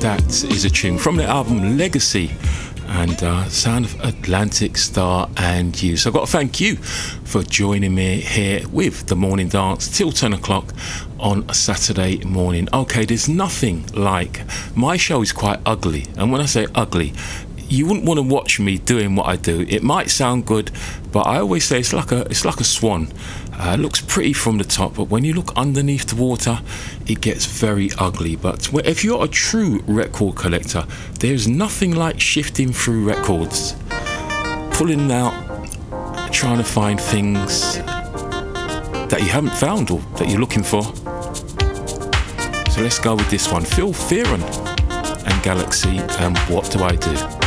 That is a tune from the album Legacy and Sound of Atlantic Starr and You. So I've got to thank you for joining me here with the Morning Dance till 10 o'clock on a Saturday morning. Okay, there's nothing like, my show is quite ugly, and when I say ugly, you wouldn't want to watch me doing what I do. It might sound good, but I always say it's like a swan. It looks pretty from the top, but when you look underneath the water, it gets very ugly. But if you're a true record collector, there's nothing like shifting through records, pulling out, trying to find things that you haven't found or that you're looking for. So let's go with this one. Phil Fearon and Galaxy, and What Do I Do?